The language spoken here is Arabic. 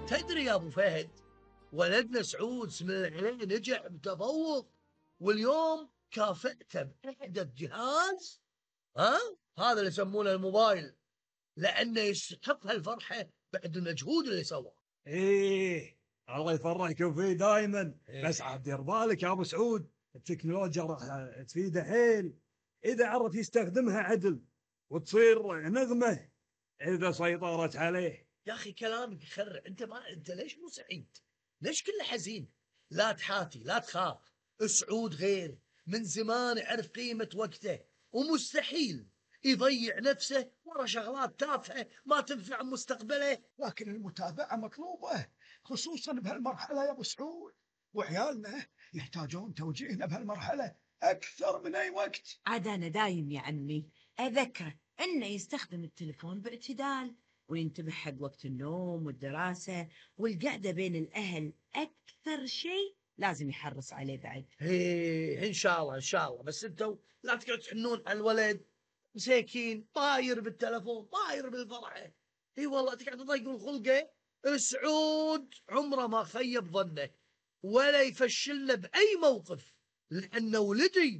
تدري يا ابو فهد، ولدنا سعود اسم الله عليه نجح بتفوق، واليوم كافئته بإحدى الجهاز. هذا اللي يسمونه الموبايل، لأنه يستحق هالفرحة بعد المجهود اللي سواه. ايه، الله يفرحك فيه دايما. إيه. بس عاد دير بالك يا ابو سعود، التكنولوجيا راح تفيده حيل اذا عرف يستخدمها عدل، وتصير نغمه اذا سيطرت عليه. يا أخي كلامك يخرع، أنت ليش مو سعيد؟ ليش كله حزين؟ لا تحاتي، لا تخاف، سعود غير، من زمان يعرف قيمة وقته، ومستحيل يضيع نفسه ورا شغلات تافهة ما تنفع مستقبله. لكن المتابعة مطلوبة، خصوصا بهالمرحلة يا أبو سعود، وعيالنا يحتاجون توجيهنا بهالمرحلة أكثر من أي وقت. عاد أنا دايم يا عمي أذكره إنه يستخدم التلفون باعتدال، وينتبه حق وقت النوم والدراسة والقعدة بين الأهل. أكثر شيء لازم يحرص عليه بعد. إيه إن شاء الله إن شاء الله، بس أنتوا لا تقعدوا تحنون على الولد، مساكين طاير بالتلفون طاير بالفرحة. اي والله تقعد تضيقون خلقه. سعود عمره ما خيب ظنه ولا يفشلنا بأي موقف، لأنه ولدي